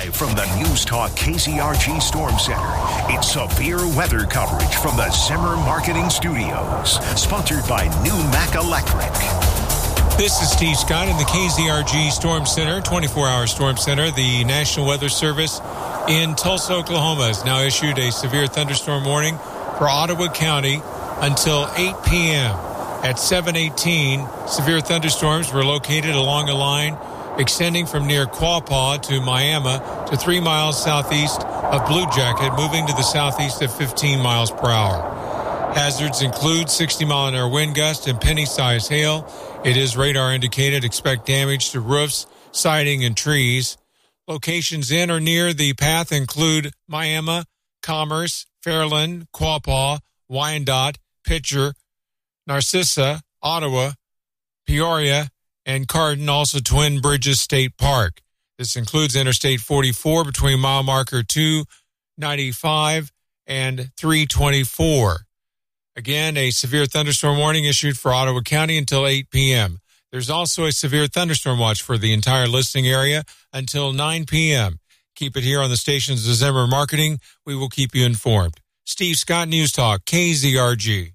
Live from the News Talk KZRG Storm Center, it's severe weather coverage from the Zimmer Marketing Studios, sponsored by New Mac Electric. This is Steve Scott in the KZRG Storm Center, 24-hour Storm Center. The National Weather Service in Tulsa, Oklahoma has now issued a severe thunderstorm warning for Ottawa County until 8 p.m. At 7:18, severe thunderstorms were located along a line extending from near Quapaw to Miami to 3 miles southeast of Blue Jacket, moving to the southeast at 15 miles per hour. Hazards include 60-mile-an-hour wind gusts and penny-sized hail. It is radar indicated. Expect damage to roofs, siding, and trees. Locations in or near the path include Miami, Commerce, Fairland, Quapaw, Wyandotte, Pitcher, Narcissa, Ottawa, Peoria, and Carden, also Twin Bridges State Park. This includes Interstate 44 between mile marker 295 and 324. Again, a severe thunderstorm warning issued for Ottawa County until 8 p.m. There's also a severe thunderstorm watch for the entire listening area until 9 p.m. Keep it here on the stations of Zimmer Marketing. We will keep you informed. Steve Scott, News Talk, KZRG.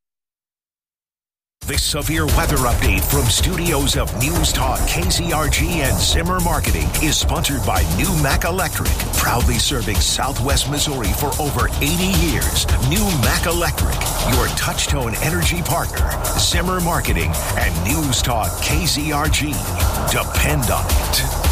This severe weather update from studios of News Talk, KZRG, and Zimmer Marketing is sponsored by New Mac Electric, proudly serving Southwest Missouri for over 80 years. New Mac Electric, your touch-tone energy partner. Zimmer Marketing and News Talk, KZRG. Depend on it.